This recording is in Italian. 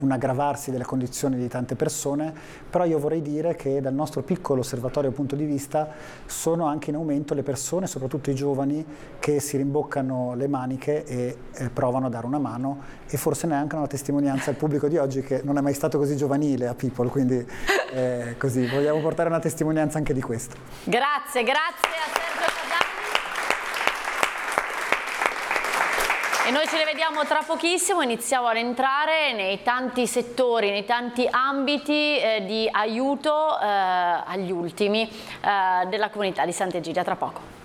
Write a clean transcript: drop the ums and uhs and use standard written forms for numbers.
un aggravarsi delle condizioni di tante persone, però io vorrei dire che dal nostro piccolo osservatorio punto di vista sono anche in aumento le persone, soprattutto i giovani, che si rimboccano le maniche e provano a dare una mano, e forse neanche una testimonianza al pubblico di oggi che non è mai stato così giovanile a People, quindi così vogliamo portare una testimonianza anche di questo. Grazie, grazie a Sergio Casani. E noi ci rivediamo tra pochissimo, iniziamo a rientrare nei tanti settori, nei tanti ambiti di aiuto agli ultimi della comunità di Sant'Egidio. Tra poco.